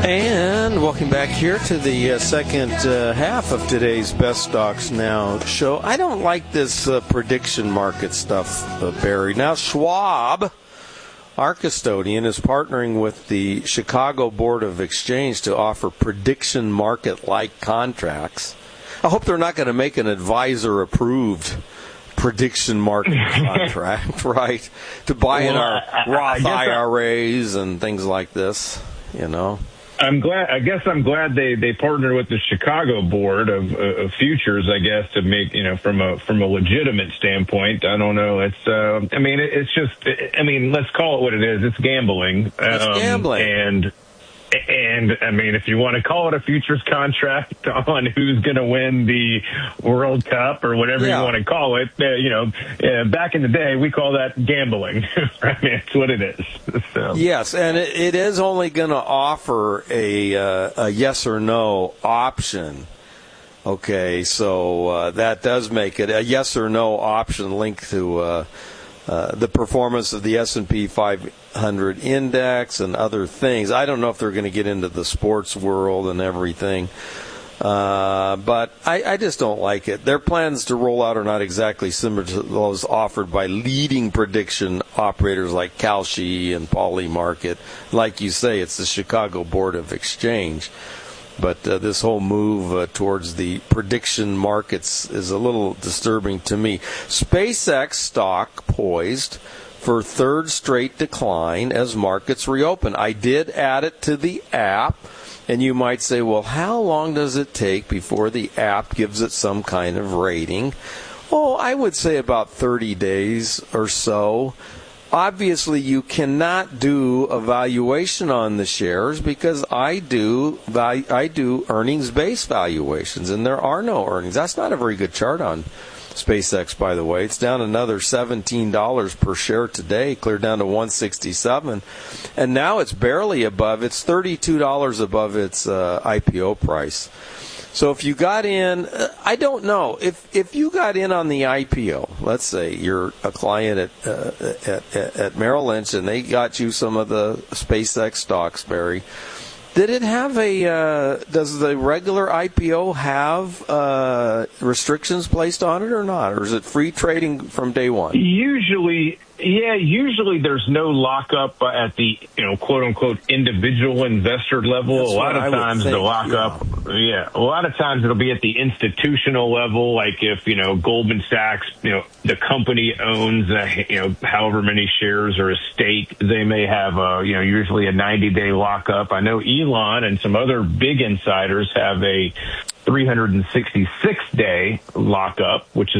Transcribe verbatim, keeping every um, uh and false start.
And welcome back here to the uh, second uh, half of today's Best Stocks Now show. I don't like this uh, prediction market stuff, uh, Barry. Now, Schwab, our custodian, is partnering with the Chicago Board of Exchange to offer prediction market-like contracts. I hope they're not going to make an advisor-approved prediction market contract, right, to buy in our Roth I R As and things like this, you know. I'm glad. I guess I'm glad they, they partnered with the Chicago Board of, uh, of Futures, I guess, to make, you know, from a from a legitimate standpoint. I don't know. It's uh, I mean, it, it's just. I mean, let's call it what it is. It's gambling. It's um, gambling. And and I mean, if you want to call it a futures contract on who's going to win the World Cup or whatever yeah. you want to call it, uh, you know, uh, back in the day we call that gambling. I mean, it's what it is. So. Yes, and it, it is only going to offer a uh, a yes or no option. Okay, so uh, that does make it a yes or no option linked to uh, uh, the performance of the S and P five hundred index and other things. I don't know if they're going to get into the sports world and everything, uh, but I, I just don't like it. Their plans to roll out are not exactly similar to those offered by leading prediction operators like Kalshi and Polymarket. Like you say, it's the Chicago Board of Exchange. But uh, this whole move uh, towards the prediction markets is a little disturbing to me. SpaceX stock poised for third straight decline as markets reopen. I did add it to the app, and you might say, well, how long does it take before the app gives it some kind of rating? Oh, I would say about thirty days or so. Obviously, you cannot do a valuation on the shares because I do I do earnings-based valuations, and there are no earnings. That's not a very good chart on SpaceX, by the way. It's down another seventeen dollars per share today, cleared down to one sixty-seven, and now it's barely above. It's thirty-two dollars above its uh, I P O price. So if you got in, I don't know if if you got in on the I P O. Let's say you're a client at uh, at, at, at Merrill Lynch, and they got you some of the SpaceX stocks, Barry. Did it have a, uh, does the regular I P O have uh, restrictions placed on it or not? Or is it free trading from day one? Usually, yeah, usually there's no lockup at the, you know, quote unquote individual investor level. That's a lot of times the lockup, yeah. yeah, a lot of times it'll be at the institutional level. Like if, you know, Goldman Sachs, you know, the company owns, uh, you know, however many shares or a stake, they may have a, you know, usually a ninety day lockup. I know Elon and some other big insiders have a three hundred sixty-six day lockup, which is